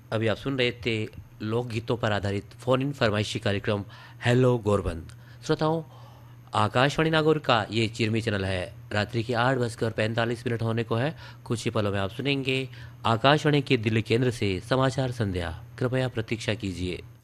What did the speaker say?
अभी आप सुन रहे थे लोकगीतों पर आधारित फ़ोन इन फरमाइशी कार्यक्रम हेलो गोरबंद। श्रोताओं, आकाशवाणी नागौर का ये चिरमी चैनल है। रात्रि के 8:45 होने को है। कुछ ही पलों में आप सुनेंगे आकाशवाणी के दिल्ली केंद्र से समाचार संध्या। कृपया प्रतीक्षा कीजिए।